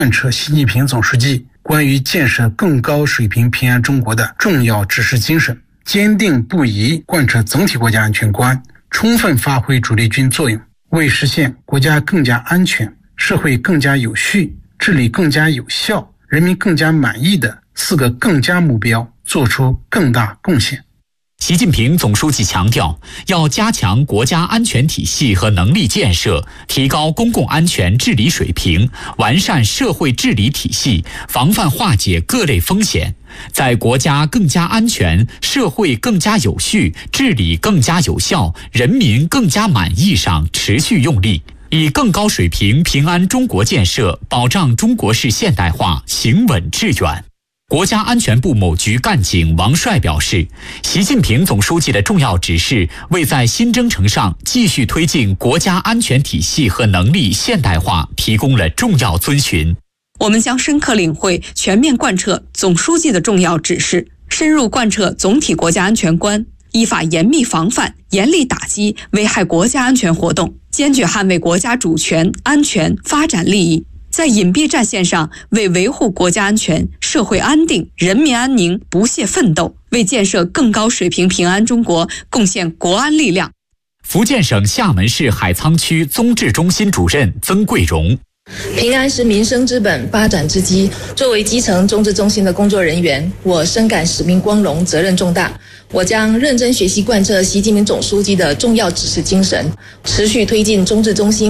贯彻习近平总书记关于建设更高水平平安中国的重要指示精神，坚定不移贯彻总体国家安全观，充分发挥主力军作用，为实现国家更加安全、社会更加有序、治理更加有效、人民更加满意的4个更加目标做出更大贡献。 习近平总书记强调，要加强国家安全体系和能力建设，提高公共安全治理水平，完善社会治理体系，防范化解各类风险，在国家更加安全、社会更加有序、治理更加有效、人民更加满意上持续用力，以更高水平平安中国建设保障中国式现代化行稳致远。国家安全部某局干警王帅表示，习近平总书记的重要指示为在新征程上继续推进国家安全体系和能力现代化提供了重要遵循。 我们将深刻领会、全面贯彻总书记的重要指示，深入贯彻总体国家安全观，依法严密防范、严厉打击危害国家安全活动，坚决捍卫国家主权、安全、发展利益，在隐蔽战线上为维护国家安全、社会安定、人民安宁不懈奋斗，为建设更高水平平安中国贡献国安力量。 福建省厦门市海沧区综治中心主任曾桂荣： 平安是民生之本、发展之基。作为基层综治中心的工作人员，我深感使命光荣、责任重大。我将认真学习贯彻习近平总书记的重要指示精神，持续推进综治中心